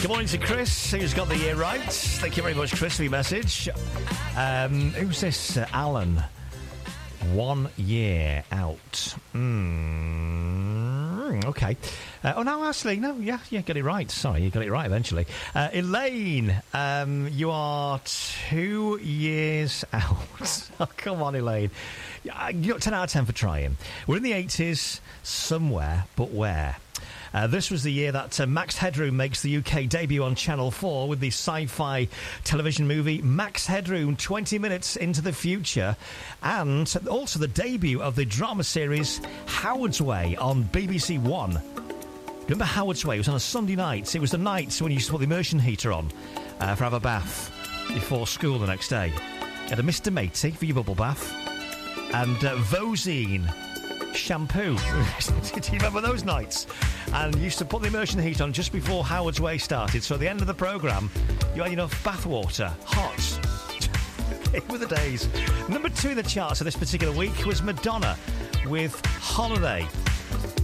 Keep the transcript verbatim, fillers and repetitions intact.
Good morning to Chris, who's got the year right. Thank you very much, Chris, for your message. Um, who's this? Uh, Alan. One year out. Mm, okay. Uh, oh, no, actually, no, yeah, yeah, got it right. Sorry, you got it right eventually. Uh, Elaine, um, you are two years out. Oh, come on, Elaine. You got ten out of ten for trying. We're in the eighties, somewhere, but where? Uh, this was the year that uh, Max Headroom makes the U K debut on Channel four with the sci-fi television movie Max Headroom, twenty minutes into the future, and also the debut of the drama series Howard's Way on B B C One. Remember Howard's Way? It was on a Sunday night. It was the night when you used to put the immersion heater on uh, for have a bath before school the next day. You had a Mister Matey for your bubble bath and uh, Vosine shampoo. Do you remember those nights? And you used to put the immersion heat on just before Howard's Way started, so at the end of the programme you had enough bath water, hot. It were the days. Number two in the charts of this particular week was Madonna with Holiday.